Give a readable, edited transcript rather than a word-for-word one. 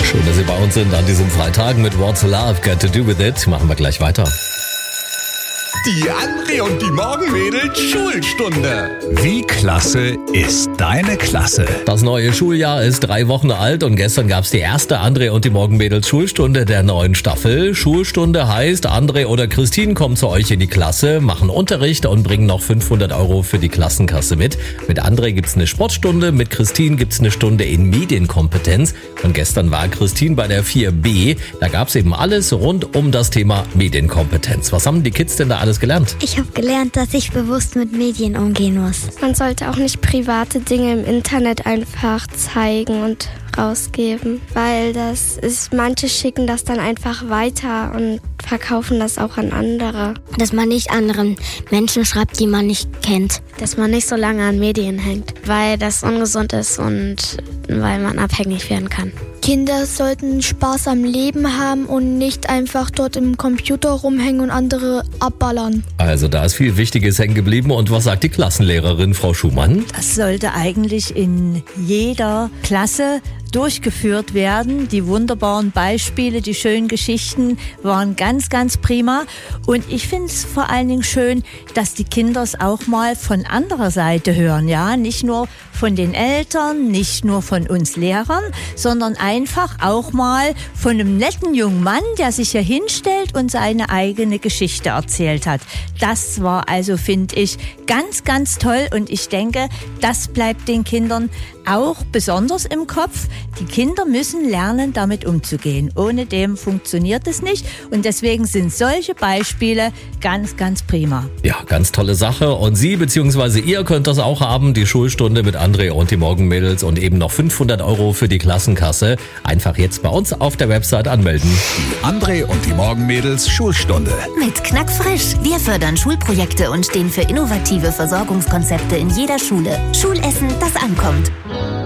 Schön, dass Sie bei uns sind an diesem Freitag mit What's Love Got to Do With It. Machen wir gleich weiter. Die André und die Morgenmädels Schulstunde. Wie klasse ist deine Klasse? Das neue Schuljahr ist 3 Wochen alt und gestern gab es die erste André und die Morgenmädels Schulstunde der neuen Staffel. Schulstunde heißt, André oder Christine kommen zu euch in die Klasse, machen Unterricht und bringen noch 500 € für die Klassenkasse mit. Mit André gibt's eine Sportstunde, mit Christine gibt's eine Stunde in Medienkompetenz. Und gestern war Christine bei der 4B. Da gab's eben alles rund um das Thema Medienkompetenz. Was haben die Kids denn da alles gelernt? Ich habe gelernt, dass ich bewusst mit Medien umgehen muss. Man sollte auch nicht private Dinge im Internet einfach zeigen und rausgeben, weil manche schicken das dann einfach weiter und verkaufen das auch an andere. Dass man nicht anderen Menschen schreibt, die man nicht kennt. Dass man nicht so lange an Medien hängt, weil das ungesund ist und weil man abhängig werden kann. Kinder sollten Spaß am Leben haben und nicht einfach dort im Computer rumhängen und andere abballern. Also da ist viel Wichtiges hängen geblieben. Und was sagt die Klassenlehrerin, Frau Schumann? Das sollte eigentlich in jeder Klasse durchgeführt werden. Die wunderbaren Beispiele, die schönen Geschichten waren ganz, ganz prima. Und ich finde es vor allen Dingen schön, dass die Kinder es auch mal von anderer Seite hören. Ja, nicht nur von den Eltern, nicht nur von uns Lehrern, sondern einfach auch mal von einem netten jungen Mann, der sich hier hinstellt und seine eigene Geschichte erzählt hat. Das war also, finde ich, ganz, ganz toll. Und ich denke, das bleibt den Kindern auch besonders im Kopf. Die Kinder müssen lernen, damit umzugehen. Ohne dem funktioniert es nicht. Und deswegen sind solche Beispiele ganz, ganz prima. Ja, ganz tolle Sache. Und Sie bzw. ihr könnt das auch haben, die Schulstunde mit André und die Morgenmädels und eben noch 500 € für die Klassenkasse. Einfach jetzt bei uns auf der Website anmelden. Die André und die Morgenmädels Schulstunde. Mit Knackfrisch. Wir fördern Schulprojekte und stehen für innovative Versorgungskonzepte in jeder Schule. Schulessen, das ankommt.